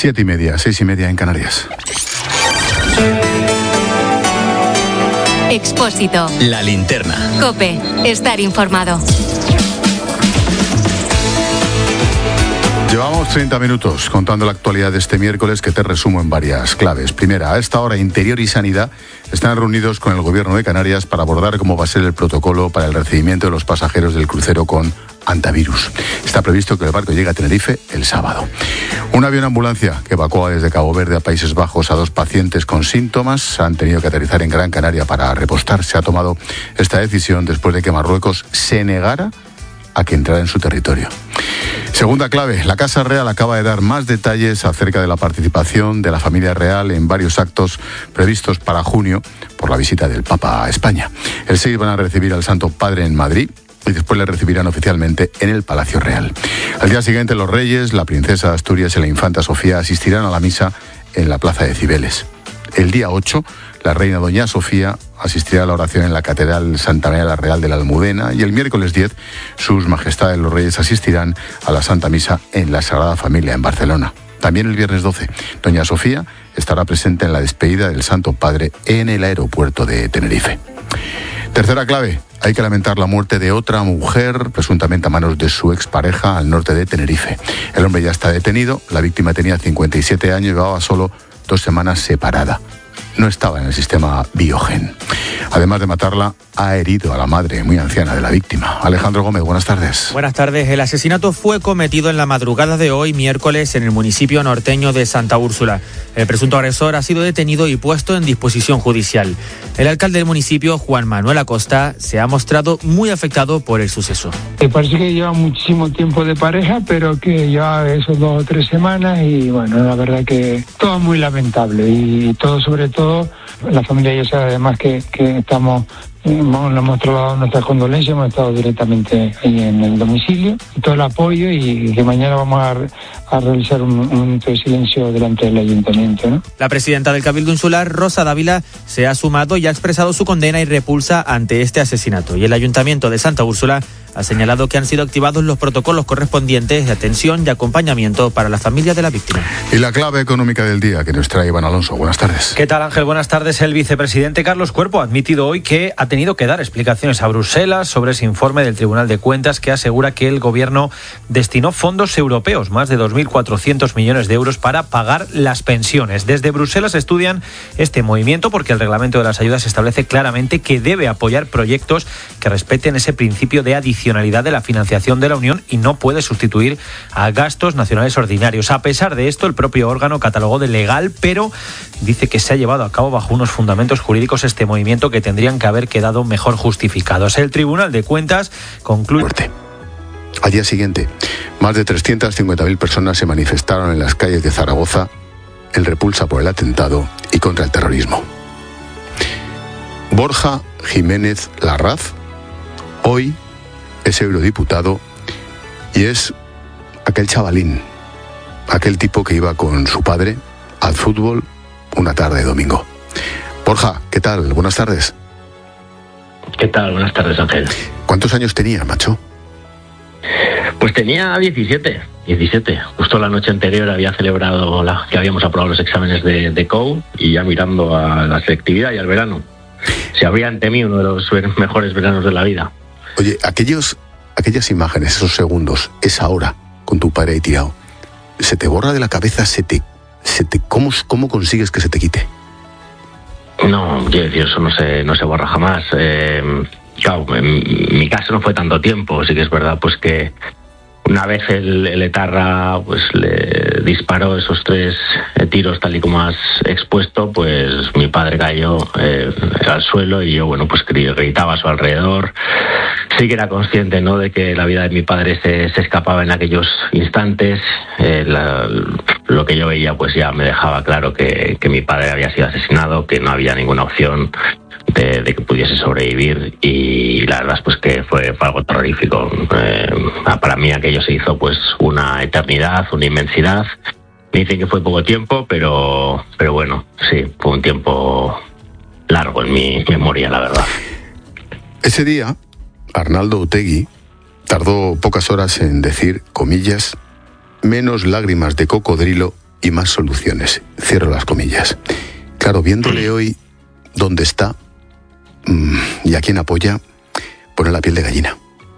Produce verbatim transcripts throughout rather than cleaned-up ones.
Siete y media, seis y media en Canarias. Expósito. La linterna. COPE. Estar informado. Llevamos treinta minutos contando la actualidad de este miércoles, que te resumo en varias claves. Primera, a esta hora Interior y Sanidad están reunidos con el Gobierno de Canarias para abordar cómo va a ser el protocolo para el recibimiento de los pasajeros del crucero con antivirus. Está previsto que el barco llegue a Tenerife el sábado. Un avión ambulancia que evacúa desde Cabo Verde a Países Bajos a dos pacientes con síntomas han tenido que aterrizar en Gran Canaria para repostar. Se ha tomado esta decisión después de que Marruecos se negara a que entrara en su territorio. Segunda clave, la Casa Real acaba de dar más detalles acerca de la participación de la familia real en varios actos previstos para junio por la visita del Papa a España. El seis van a recibir al Santo Padre en Madrid y después le recibirán oficialmente en el Palacio Real. Al día siguiente, los reyes, la princesa de Asturias y la infanta Sofía asistirán a la misa en la Plaza de Cibeles. El día ocho, la reina doña Sofía asistirá a la oración en la Catedral Santa María la Real de la Almudena y el miércoles diez, sus majestades los reyes asistirán a la Santa Misa en la Sagrada Familia en Barcelona. También el viernes doce, doña Sofía estará presente en la despedida del Santo Padre en el aeropuerto de Tenerife. Tercera clave, hay que lamentar la muerte de otra mujer, presuntamente a manos de su expareja al norte de Tenerife. El hombre ya está detenido, la víctima tenía cincuenta y siete años y llevaba solo dos semanas separada. No estaba en el sistema Biogen. Además de matarla, ha herido a la madre muy anciana de la víctima. Alejandro Gómez, buenas tardes. Buenas tardes. El asesinato fue cometido en la madrugada de hoy, miércoles, en el municipio norteño de Santa Úrsula. El presunto agresor ha sido detenido y puesto en disposición judicial. El alcalde del municipio, Juan Manuel Acosta, se ha mostrado muy afectado por el suceso. Me parece que lleva muchísimo tiempo de pareja, pero que lleva esos dos o tres semanas y bueno, la verdad que todo muy lamentable y todo sobre todo la familia ya sabe además que, que estamos, eh, le hemos trasladado nuestras condolencias, hemos estado directamente ahí en el domicilio, y todo el apoyo y que mañana vamos a, a realizar un, un minuto de silencio delante del ayuntamiento, ¿no? La presidenta del Cabildo Insular, Rosa Dávila, se ha sumado y ha expresado su condena y repulsa ante este asesinato. Y el ayuntamiento de Santa Úrsula ha señalado que han sido activados los protocolos correspondientes de atención y acompañamiento para la familia de la víctima. Y la clave económica del día que nos trae Iván Alonso. Buenas tardes. ¿Qué tal, Ángel? Buenas tardes. El vicepresidente Carlos Cuerpo ha admitido hoy que ha tenido que dar explicaciones a Bruselas sobre ese informe del Tribunal de Cuentas que asegura que el gobierno destinó fondos europeos, más de dos mil cuatrocientos millones de euros, para pagar las pensiones. Desde Bruselas estudian este movimiento porque el reglamento de las ayudas establece claramente que debe apoyar proyectos que respeten ese principio de adicionalidad de la financiación de la Unión y no puede sustituir a gastos nacionales ordinarios. A pesar de esto, el propio órgano catalogó de legal, pero dice que se ha llevado a cabo bajo unos fundamentos jurídicos este movimiento que tendrían que haber quedado mejor justificados. El Tribunal de Cuentas concluye... Al día siguiente, más de trescientas cincuenta mil personas se manifestaron en las calles de Zaragoza en repulsa por el atentado y contra el terrorismo. Borja Jiménez Larraz, hoy es eurodiputado y es aquel chavalín, aquel tipo que iba con su padre al fútbol una tarde de domingo. Borja, ¿qué tal? Buenas tardes. ¿Qué tal? Buenas tardes, Ángel. ¿Cuántos años tenía, macho? Pues tenía diecisiete, diecisiete. Justo la noche anterior había celebrado la, que habíamos aprobado los exámenes de, de C O U y ya mirando a la selectividad y al verano. Se abría ante mí uno de los mejores veranos de la vida. Oye, aquellos, aquellas imágenes, esos segundos, esa hora con tu padre ahí tirado, ¿se te borra de la cabeza? ¿Se te, se te, ¿cómo, ¿Cómo consigues que se te quite? No, quiero decir, eso no se, no se borra jamás. Eh, claro, en mi caso no fue tanto tiempo, sí que es verdad pues que una vez el, el etarra pues le disparó esos tres tiros tal y como has expuesto, pues mi padre cayó eh, al suelo y yo, bueno, pues gritaba a su alrededor. Sí que era consciente, ¿no?, de que la vida de mi padre se, se escapaba en aquellos instantes. Eh, la, lo que yo veía pues ya me dejaba claro que, que mi padre había sido asesinado, que no había ninguna opción de, de que pudiese sobrevivir, y la verdad es pues que fue, fue algo terrorífico. Eh, para mí aquello se hizo pues una eternidad, una inmensidad. Me dicen que fue poco tiempo, pero, pero bueno, sí, fue un tiempo largo en mi memoria, la verdad. Ese día, Arnaldo Otegi tardó pocas horas en decir, comillas, menos lágrimas de cocodrilo y más soluciones. Cierro las comillas. Claro, viéndole hoy dónde está mmm, y a quién apoya, pone la piel de gallina.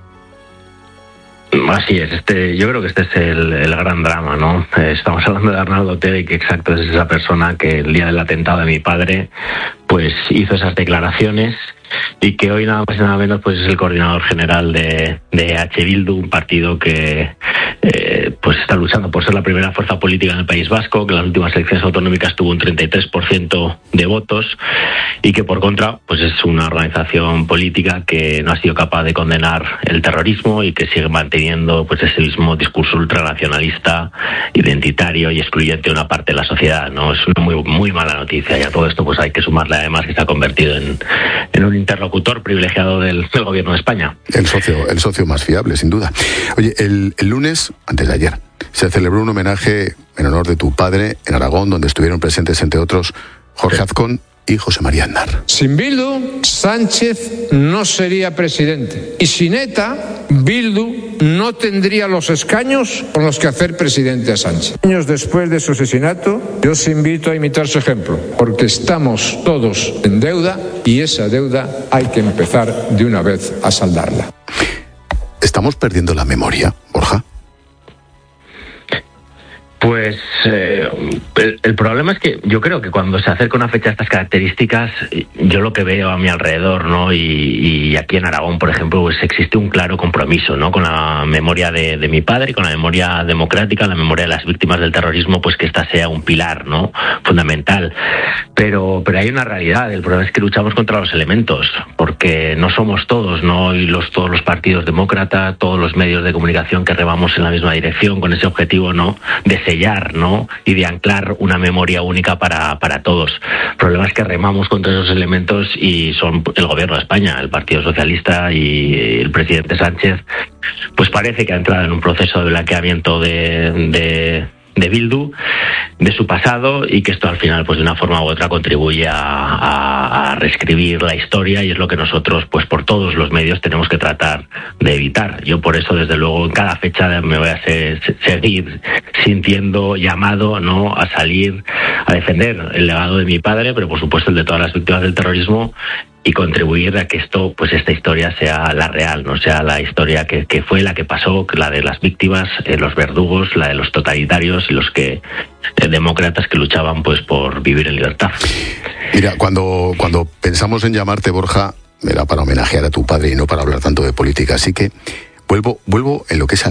Así es, este, yo creo que este es el, el gran drama, ¿no? Eh, estamos hablando de Arnaldo Otegi, que exacto es esa persona que el día del atentado de mi padre, pues hizo esas declaraciones y que hoy nada más y nada menos pues es el coordinador general de, de H. Bildu, un partido que eh, pues está luchando por ser la primera fuerza política en el País Vasco, que en las últimas elecciones autonómicas tuvo un treinta y tres por ciento de votos y que por contra pues es una organización política que no ha sido capaz de condenar el terrorismo y que sigue manteniendo pues ese mismo discurso ultranacionalista, identitario y excluyente de una parte de la sociedad, ¿no? Es una muy muy mala noticia y a todo esto pues hay que sumarle además que se ha convertido en, en un interlocutor privilegiado del, del gobierno de España. El socio, el socio más fiable, sin duda. Oye, el, el lunes, antes de ayer, se celebró un homenaje en honor de tu padre en Aragón, donde estuvieron presentes, entre otros, Jorge Azcón y José María Aznar. Sin Bildu, Sánchez no sería presidente. Y sin ETA, Bildu no tendría los escaños con los que hacer presidente a Sánchez. Años después de su asesinato, yo os invito a imitar su ejemplo, porque estamos todos en deuda y esa deuda hay que empezar de una vez a saldarla. ¿Estamos perdiendo la memoria, Borja? Pues eh, el, el problema es que yo creo que cuando se acerca una fecha de estas características, yo lo que veo a mi alrededor, ¿no? Y, y aquí en Aragón, por ejemplo, pues existe un claro compromiso, ¿no? Con la memoria de, de mi padre, con la memoria democrática, la memoria de las víctimas del terrorismo, pues que esta sea un pilar, ¿no? Fundamental. Pero, pero hay una realidad. El problema es que luchamos contra los elementos, porque no somos todos, ¿no? Y los, todos los partidos demócratas, todos los medios de comunicación que remamos en la misma dirección con ese objetivo, ¿no? De sellar, ¿no? Y de anclar una memoria única para, para todos. El problema es que remamos contra esos elementos y son el gobierno de España, el Partido Socialista y el presidente Sánchez, pues parece que ha entrado en un proceso de blanqueamiento de, de, de Bildu, de su pasado, y que esto al final pues de una forma u otra contribuye a, a, a reescribir la historia, y es lo que nosotros pues por todos los medios tenemos que tratar de evitar. Yo por eso desde luego en cada fecha me voy a se, se, seguir sintiendo llamado, ¿no?, a salir a defender el legado de mi padre, pero por supuesto el de todas las víctimas del terrorismo, y contribuir a que esto, pues esta historia sea la real, no sea la historia que, que fue la que pasó, la de las víctimas, eh, los verdugos, la de los totalitarios y los que eh, demócratas que luchaban pues por vivir en libertad. Mira, cuando, cuando pensamos en llamarte, Borja, era para homenajear a tu padre y no para hablar tanto de política, así que vuelvo, vuelvo en lo que es